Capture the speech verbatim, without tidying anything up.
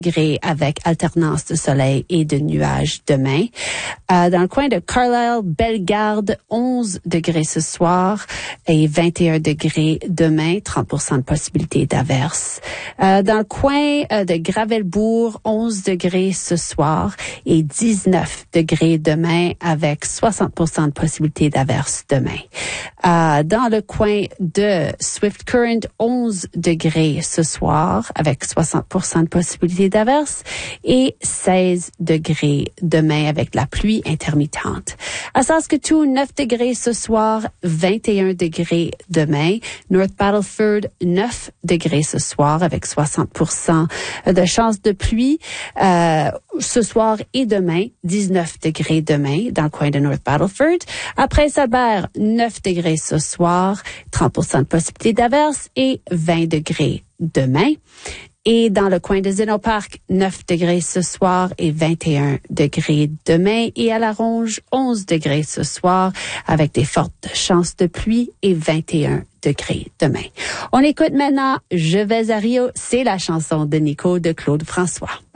degrés avec alternance de soleil et de nuages demain. Euh, dans le coin de Carlisle, Bellegarde, onze degrés ce soir et vingt et un degrés demain, trente pour cent de possibilité d'averse. Euh, dans le coin euh, de Gravelbourg, onze degrés ce soir et dix-neuf degrés demain avec soixante pour cent de possibilité d'averse demain. Euh, dans le coin de Swift Current, onze degrés ce soir avec soixante pour cent de possibilité d'averse et seize degrés demain avec de la pluie intermittente. À Saskatoon, neuf degrés ce soir, vingt et un degrés demain. North Battleford, neuf degrés ce soir avec soixante pour cent de chance de pluie. Euh, ce soir et demain, dix-neuf degrés demain dans le coin de North Battleford. À Prince-Albert, neuf degrés ce soir, trente pour cent de possibilité d'averse et vingt degrés demain. Et dans le coin de Zeno Park, neuf degrés ce soir et vingt et un degrés demain. Et à La Ronge, onze degrés ce soir avec des fortes chances de pluie et vingt et un degrés demain. On écoute maintenant Je vais à Rio. C'est la chanson de Nico de Claude François.